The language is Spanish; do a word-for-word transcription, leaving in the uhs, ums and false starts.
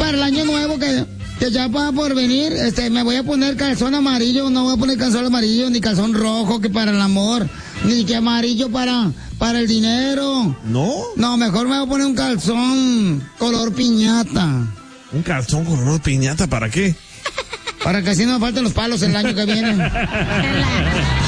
para el año nuevo que, que ya va por venir, este, me voy a poner calzón amarillo, no voy a poner calzón amarillo, ni calzón rojo que para el amor, ni que amarillo para, para el dinero. ¿No? No, mejor me voy a poner un calzón color piñata. ¿Un calzón color piñata para qué? Para que así no me falten los palos el año que viene.